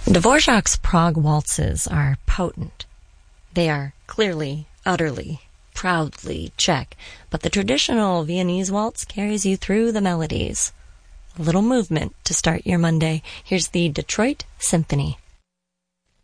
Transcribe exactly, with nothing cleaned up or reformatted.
Dvorak's Prague waltzes are potent. They are clearly, utterly, proudly Czech, but the traditional Viennese waltz carries you through the melodies. A little movement to start your Monday. Here's the Detroit Symphony.